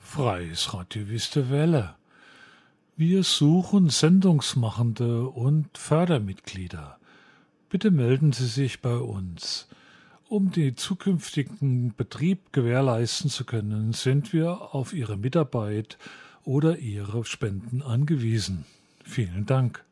Freies Radio Wüste Welle. Wir suchen Sendungsmachende und Fördermitglieder. Bitte melden Sie sich bei uns. Um den zukünftigen Betrieb gewährleisten zu können, sind wir auf Ihre Mitarbeit oder Ihre Spenden angewiesen. Vielen Dank.